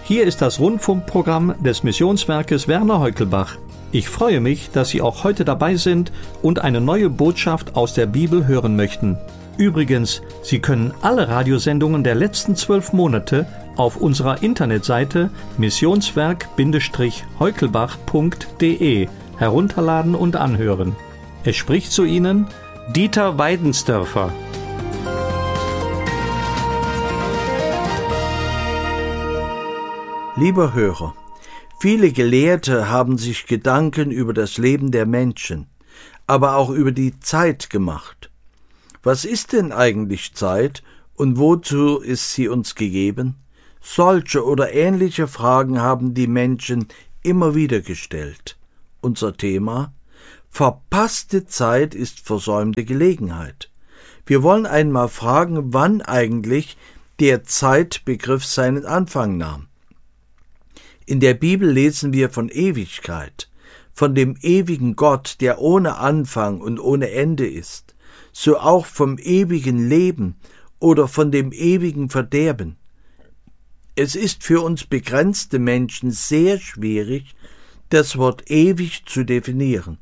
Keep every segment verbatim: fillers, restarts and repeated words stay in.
Hier ist das Rundfunkprogramm des Missionswerkes Werner Heukelbach. Ich freue mich, dass Sie auch heute dabei sind und eine neue Botschaft aus der Bibel hören möchten. Übrigens, Sie können alle Radiosendungen der letzten zwölf Monate auf unserer Internetseite missionswerk heukelbach punkt de herunterladen und anhören. Es spricht zu Ihnen Dieter Weidensdörfer. Lieber Hörer, viele Gelehrte haben sich Gedanken über das Leben der Menschen, aber auch über die Zeit gemacht. Was ist denn eigentlich Zeit und wozu ist sie uns gegeben? Solche oder ähnliche Fragen haben die Menschen immer wieder gestellt. Unser Thema: Verpasste Zeit ist versäumte Gelegenheit. Wir wollen einmal fragen, wann eigentlich der Zeitbegriff seinen Anfang nahm. In der Bibel lesen wir von Ewigkeit, von dem ewigen Gott, der ohne Anfang und ohne Ende ist, so auch vom ewigen Leben oder von dem ewigen Verderben. Es ist für uns begrenzte Menschen sehr schwierig, das Wort ewig zu definieren.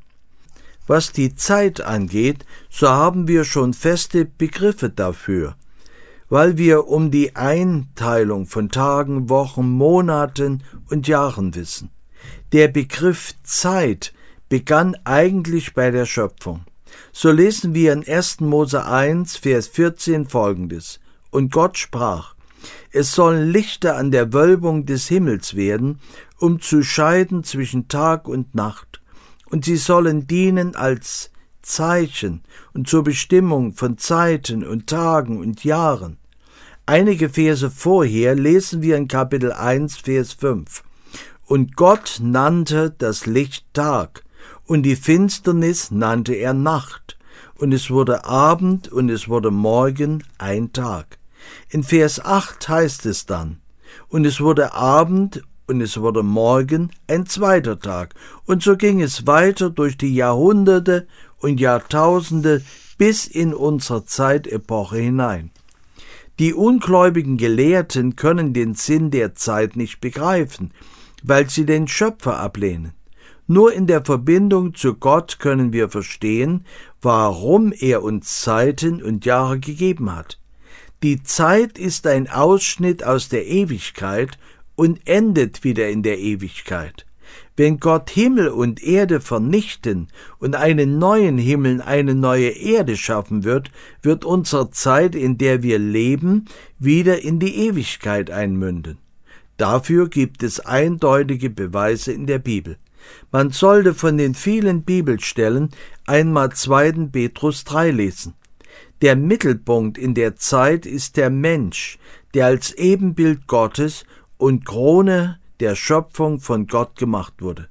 Was die Zeit angeht, so haben wir schon feste Begriffe dafür, weil wir um die Einteilung von Tagen, Wochen, Monaten und Jahren wissen. Der Begriff Zeit begann eigentlich bei der Schöpfung. So lesen wir in ersten Mose eins, Vers vierzehn folgendes: Und Gott sprach: Es sollen Lichter an der Wölbung des Himmels werden, um zu scheiden zwischen Tag und Nacht, und sie sollen dienen als Zeichen und zur Bestimmung von Zeiten und Tagen und Jahren. Einige Verse vorher lesen wir in Kapitel eins, Vers fünf. Und Gott nannte das Licht Tag, und die Finsternis nannte er Nacht, und es wurde Abend und es wurde Morgen ein Tag. In Vers acht heißt es dann: Und es wurde Abend und es wurde Morgen ein zweiter Tag. Und so ging es weiter durch die Jahrhunderte und Jahrtausende bis in unsere Zeitepoche hinein. Die ungläubigen Gelehrten können den Sinn der Zeit nicht begreifen, weil sie den Schöpfer ablehnen. Nur in der Verbindung zu Gott können wir verstehen, warum er uns Zeiten und Jahre gegeben hat. Die Zeit ist ein Ausschnitt aus der Ewigkeit und endet wieder in der Ewigkeit. Wenn Gott Himmel und Erde vernichten und einen neuen Himmel, eine neue Erde schaffen wird, wird unsere Zeit, in der wir leben, wieder in die Ewigkeit einmünden. Dafür gibt es eindeutige Beweise in der Bibel. Man sollte von den vielen Bibelstellen einmal zweiten Petrus drei lesen. Der Mittelpunkt in der Zeit ist der Mensch, der als Ebenbild Gottes und Krone der Schöpfung von Gott gemacht wurde.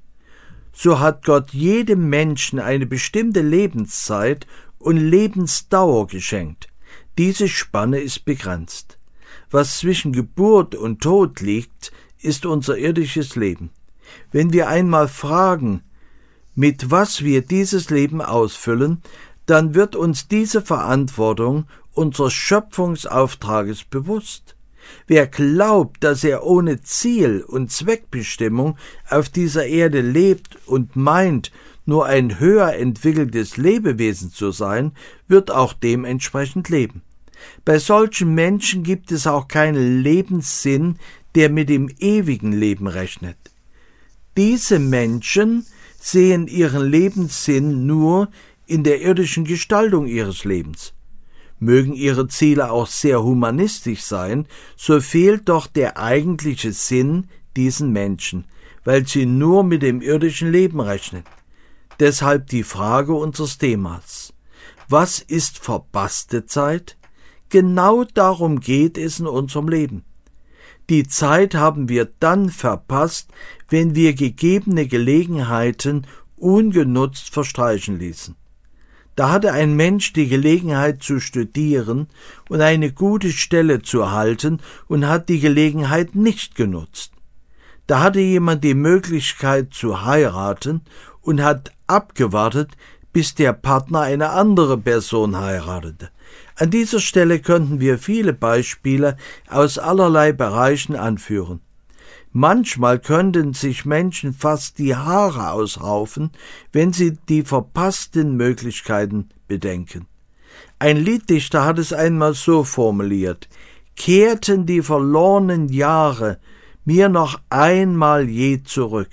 So hat Gott jedem Menschen eine bestimmte Lebenszeit und Lebensdauer geschenkt. Diese Spanne ist begrenzt. Was zwischen Geburt und Tod liegt, ist unser irdisches Leben. Wenn wir einmal fragen, mit was wir dieses Leben ausfüllen, dann wird uns diese Verantwortung unseres Schöpfungsauftrages bewusst. Wer glaubt, dass er ohne Ziel und Zweckbestimmung auf dieser Erde lebt und meint, nur ein höher entwickeltes Lebewesen zu sein, wird auch dementsprechend leben. Bei solchen Menschen gibt es auch keinen Lebenssinn, der mit dem ewigen Leben rechnet. Diese Menschen sehen ihren Lebenssinn nur in der irdischen Gestaltung ihres Lebens. Mögen ihre Ziele auch sehr humanistisch sein, so fehlt doch der eigentliche Sinn diesen Menschen, weil sie nur mit dem irdischen Leben rechnen. Deshalb die Frage unseres Themas: Was ist verpasste Zeit? Genau darum geht es in unserem Leben. Die Zeit haben wir dann verpasst, wenn wir gegebene Gelegenheiten ungenutzt verstreichen ließen. Da hatte ein Mensch die Gelegenheit zu studieren und eine gute Stelle zu erhalten und hat die Gelegenheit nicht genutzt. Da hatte jemand die Möglichkeit zu heiraten und hat abgewartet, bis der Partner eine andere Person heiratete. An dieser Stelle könnten wir viele Beispiele aus allerlei Bereichen anführen. Manchmal könnten sich Menschen fast die Haare ausraufen, wenn sie die verpassten Möglichkeiten bedenken. Ein Lieddichter hat es einmal so formuliert: Kehrten die verlorenen Jahre mir noch einmal je zurück.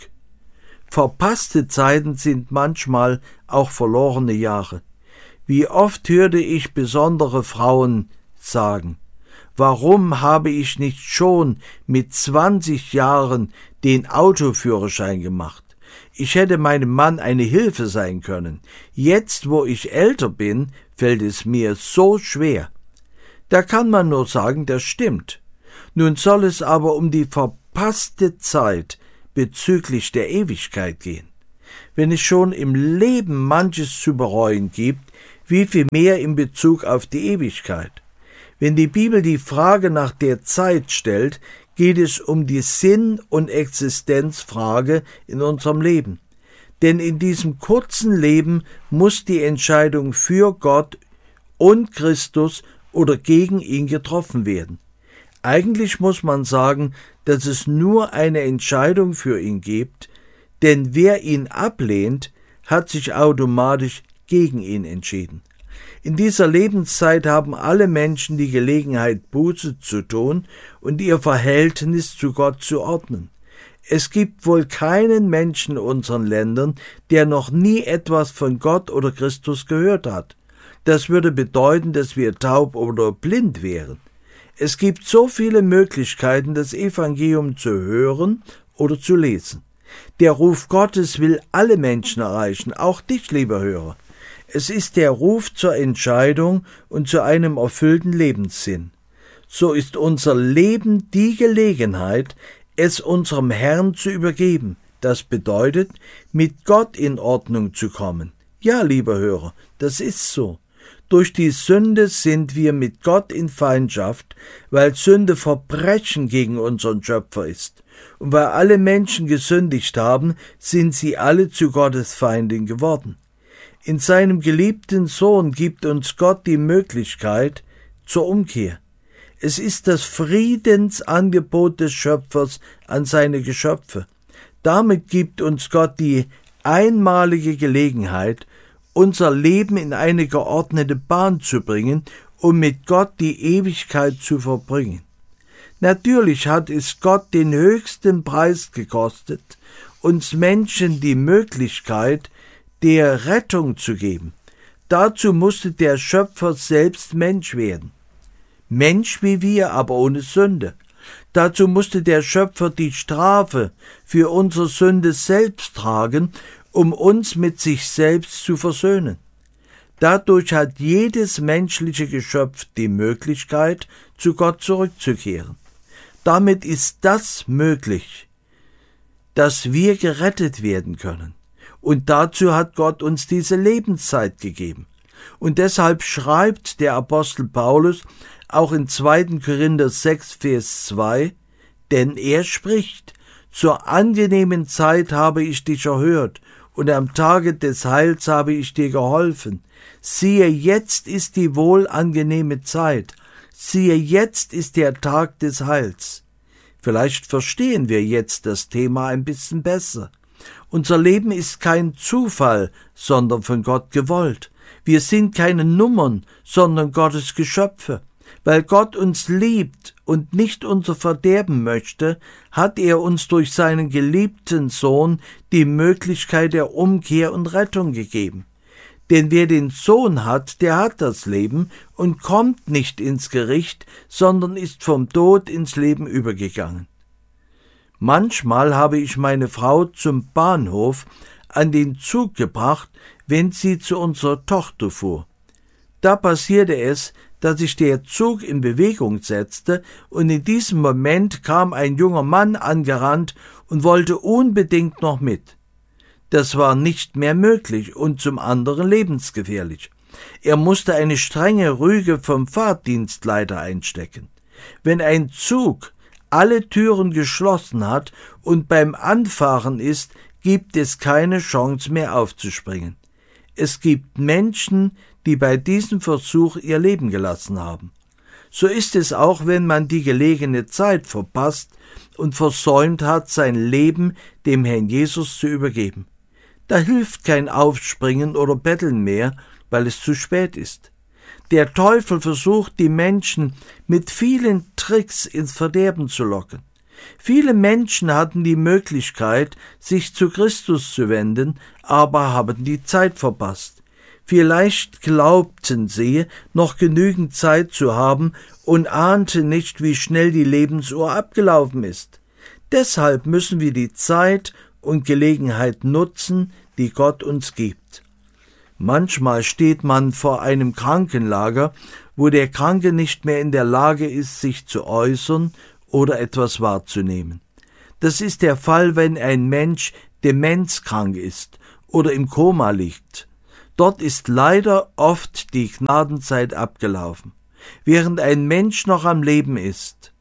Verpasste Zeiten sind manchmal auch verlorene Jahre. Wie oft hörte ich besondere Frauen sagen: Warum habe ich nicht schon mit zwanzig Jahren den Autoführerschein gemacht? Ich hätte meinem Mann eine Hilfe sein können. Jetzt, wo ich älter bin, fällt es mir so schwer. Da kann man nur sagen, das stimmt. Nun soll es aber um die verpasste Zeit bezüglich der Ewigkeit gehen. Wenn es schon im Leben manches zu bereuen gibt, wie viel mehr in Bezug auf die Ewigkeit. Wenn die Bibel die Frage nach der Zeit stellt, geht es um die Sinn- und Existenzfrage in unserem Leben. Denn in diesem kurzen Leben muss die Entscheidung für Gott und Christus oder gegen ihn getroffen werden. Eigentlich muss man sagen, dass es nur eine Entscheidung für ihn gibt, denn wer ihn ablehnt, hat sich automatisch gegen ihn entschieden. In dieser Lebenszeit haben alle Menschen die Gelegenheit, Buße zu tun und ihr Verhältnis zu Gott zu ordnen. Es gibt wohl keinen Menschen in unseren Ländern, der noch nie etwas von Gott oder Christus gehört hat. Das würde bedeuten, dass wir taub oder blind wären. Es gibt so viele Möglichkeiten, das Evangelium zu hören oder zu lesen. Der Ruf Gottes will alle Menschen erreichen, auch dich, lieber Hörer. Es ist der Ruf zur Entscheidung und zu einem erfüllten Lebenssinn. So ist unser Leben die Gelegenheit, es unserem Herrn zu übergeben. Das bedeutet, mit Gott in Ordnung zu kommen. Ja, lieber Hörer, das ist so. Durch die Sünde sind wir mit Gott in Feindschaft, weil Sünde Verbrechen gegen unseren Schöpfer ist. Und weil alle Menschen gesündigt haben, sind sie alle zu Gottes Feinden geworden. In seinem geliebten Sohn gibt uns Gott die Möglichkeit zur Umkehr. Es ist das Friedensangebot des Schöpfers an seine Geschöpfe. Damit gibt uns Gott die einmalige Gelegenheit, unser Leben in eine geordnete Bahn zu bringen, um mit Gott die Ewigkeit zu verbringen. Natürlich hat es Gott den höchsten Preis gekostet, uns Menschen die Möglichkeit der Rettung zu geben. Dazu musste der Schöpfer selbst Mensch werden. Mensch wie wir, aber ohne Sünde. Dazu musste der Schöpfer die Strafe für unsere Sünde selbst tragen, um uns mit sich selbst zu versöhnen. Dadurch hat jedes menschliche Geschöpf die Möglichkeit, zu Gott zurückzukehren. Damit ist das möglich, dass wir gerettet werden können. Und dazu hat Gott uns diese Lebenszeit gegeben. Und deshalb schreibt der Apostel Paulus auch in zweiten Korinther sechs, Vers zwei, denn er spricht: Zur angenehmen Zeit habe ich dich erhört, und am Tage des Heils habe ich dir geholfen. Siehe, jetzt ist die wohlangenehme Zeit. Siehe, jetzt ist der Tag des Heils. Vielleicht verstehen wir jetzt das Thema ein bisschen besser. Unser Leben ist kein Zufall, sondern von Gott gewollt. Wir sind keine Nummern, sondern Gottes Geschöpfe. Weil Gott uns liebt und nicht unser Verderben möchte, hat er uns durch seinen geliebten Sohn die Möglichkeit der Umkehr und Rettung gegeben. Denn wer den Sohn hat, der hat das Leben und kommt nicht ins Gericht, sondern ist vom Tod ins Leben übergegangen. Manchmal habe ich meine Frau zum Bahnhof an den Zug gebracht, wenn sie zu unserer Tochter fuhr. Da passierte es, dass sich der Zug in Bewegung setzte, und in diesem Moment kam ein junger Mann angerannt und wollte unbedingt noch mit. Das war nicht mehr möglich und zum anderen lebensgefährlich. Er musste eine strenge Rüge vom Fahrdienstleiter einstecken. Wenn ein Zug alle Türen geschlossen hat und beim Anfahren ist, gibt es keine Chance mehr aufzuspringen. Es gibt Menschen, die bei diesem Versuch ihr Leben gelassen haben. So ist es auch, wenn man die gelegene Zeit verpasst und versäumt hat, sein Leben dem Herrn Jesus zu übergeben. Da hilft kein Aufspringen oder Betteln mehr, weil es zu spät ist. Der Teufel versucht, die Menschen mit vielen Tricks ins Verderben zu locken. Viele Menschen hatten die Möglichkeit, sich zu Christus zu wenden, aber haben die Zeit verpasst. Vielleicht glaubten sie, noch genügend Zeit zu haben und ahnten nicht, wie schnell die Lebensuhr abgelaufen ist. Deshalb müssen wir die Zeit und Gelegenheit nutzen, die Gott uns gibt. Manchmal steht man vor einem Krankenlager, wo der Kranke nicht mehr in der Lage ist, sich zu äußern oder etwas wahrzunehmen. Das ist der Fall, wenn ein Mensch demenzkrank ist oder im Koma liegt. Dort ist leider oft die Gnadenzeit abgelaufen, während ein Mensch noch am Leben ist.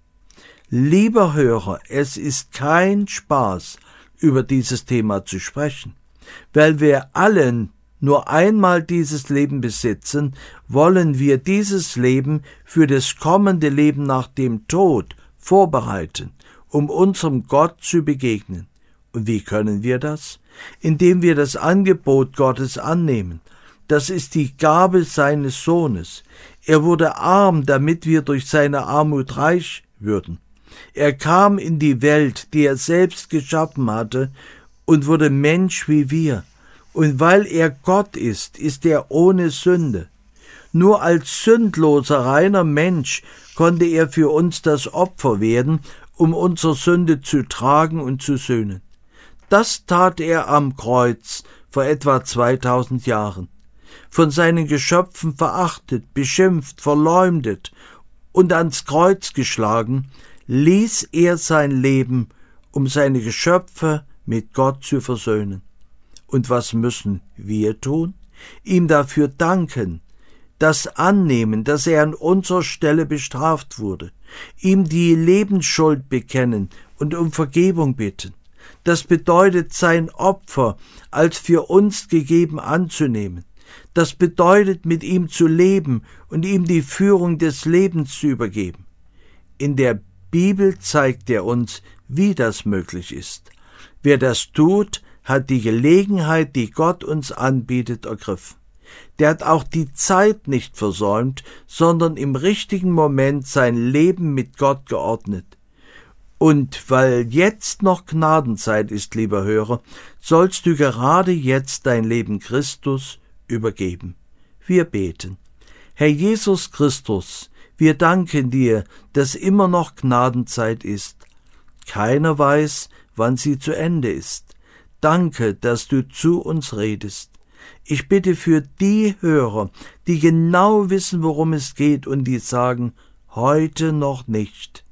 Lieber Hörer, es ist kein Spaß, über dieses Thema zu sprechen, weil wir allen nur einmal dieses Leben besitzen, wollen wir dieses Leben für das kommende Leben nach dem Tod vorbereiten, um unserem Gott zu begegnen. Und wie können wir das? Indem wir das Angebot Gottes annehmen. Das ist die Gabe seines Sohnes. Er wurde arm, damit wir durch seine Armut reich würden. Er kam in die Welt, die er selbst geschaffen hatte, und wurde Mensch wie wir. Und weil er Gott ist, ist er ohne Sünde. Nur als sündloser, reiner Mensch konnte er für uns das Opfer werden, um unsere Sünde zu tragen und zu sühnen. Das tat er am Kreuz vor etwa zweitausend Jahren. Von seinen Geschöpfen verachtet, beschimpft, verleumdet und ans Kreuz geschlagen, ließ er sein Leben, um seine Geschöpfe mit Gott zu versöhnen. Und was müssen wir tun? Ihm dafür danken, das annehmen, dass er an unserer Stelle bestraft wurde, ihm die Lebensschuld bekennen und um Vergebung bitten. Das bedeutet, sein Opfer als für uns gegeben anzunehmen. Das bedeutet, mit ihm zu leben und ihm die Führung des Lebens zu übergeben. In der Bibel zeigt er uns, wie das möglich ist. Wer das tut, hat die Gelegenheit, die Gott uns anbietet, ergriffen. Der hat auch die Zeit nicht versäumt, sondern im richtigen Moment sein Leben mit Gott geordnet. Und weil jetzt noch Gnadenzeit ist, lieber Hörer, sollst du gerade jetzt dein Leben Christus übergeben. Wir beten. Herr Jesus Christus, wir danken dir, dass immer noch Gnadenzeit ist. Keiner weiß, wann sie zu Ende ist. Danke, dass du zu uns redest. Ich bitte für die Hörer, die genau wissen, worum es geht und die sagen, heute noch nicht.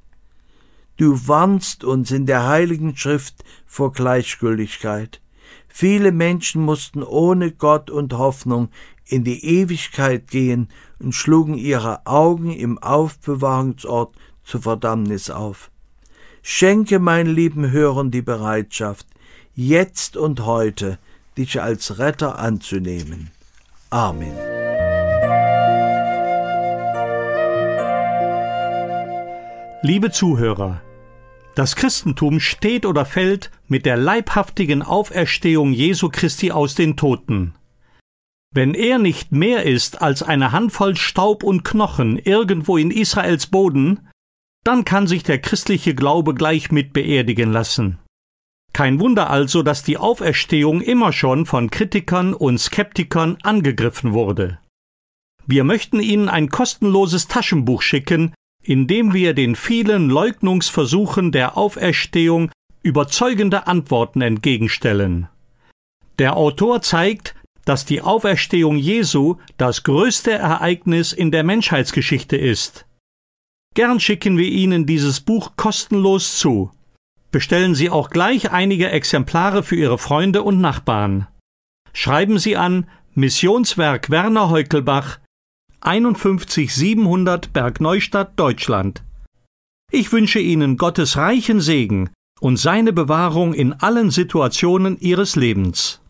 Du warnst uns in der Heiligen Schrift vor Gleichgültigkeit. Viele Menschen mussten ohne Gott und Hoffnung in die Ewigkeit gehen und schlugen ihre Augen im Aufbewahrungsort zur Verdammnis auf. Schenke meinen lieben Hörern die Bereitschaft, jetzt und heute dich als Retter anzunehmen. Amen. Liebe Zuhörer, das Christentum steht oder fällt mit der leibhaftigen Auferstehung Jesu Christi aus den Toten. Wenn er nicht mehr ist als eine Handvoll Staub und Knochen irgendwo in Israels Boden, dann kann sich der christliche Glaube gleich mit beerdigen lassen. Kein Wunder also, dass die Auferstehung immer schon von Kritikern und Skeptikern angegriffen wurde. Wir möchten Ihnen ein kostenloses Taschenbuch schicken, in dem wir den vielen Leugnungsversuchen der Auferstehung überzeugende Antworten entgegenstellen. Der Autor zeigt, dass die Auferstehung Jesu das größte Ereignis in der Menschheitsgeschichte ist. Gern schicken wir Ihnen dieses Buch kostenlos zu. Bestellen Sie auch gleich einige Exemplare für Ihre Freunde und Nachbarn. Schreiben Sie an Missionswerk Werner Heukelbach, einundfünfzig siebenhundert Bergneustadt, Deutschland. Ich wünsche Ihnen Gottes reichen Segen und seine Bewahrung in allen Situationen Ihres Lebens.